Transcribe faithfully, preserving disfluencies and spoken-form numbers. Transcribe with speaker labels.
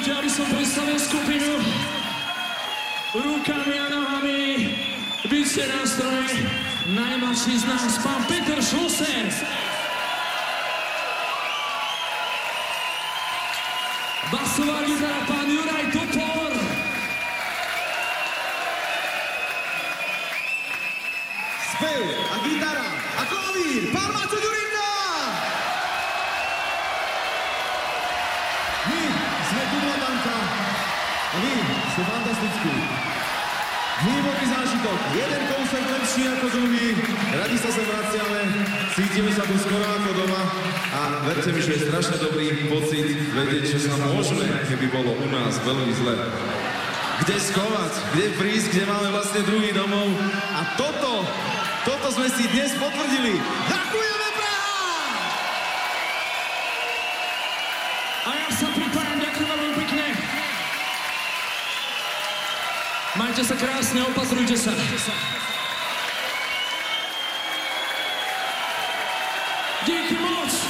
Speaker 1: dovolte, aby som predstavil skupinu rukami a nohami, bicie nástroje, najmladší z nás, pán Peter Schlosser. Basová gitara, pán Juraj Topor.
Speaker 2: Spev a gitara a klavír, pán Maťo Ďurinda. My sme Dublatanka a vy ste fantastickí. Hluboký zážitok, jeden koncert lepší ako druhý, radi sa sem vraciame, cítime sa tu skoro ako doma a verte mi, že je strašne dobrý pocit vedieť, že sa môžeme, keby bolo u nás veľmi zle. Kde schovať, kde prísť, kde máme vlastne druhý domov a toto, toto sme si dnes potvrdili. Ďakujeme, Praha!
Speaker 1: A ja sa pripájam, ďakujem veľmi pekne. Majte sa krásne, opatrujte sa. Díky moc!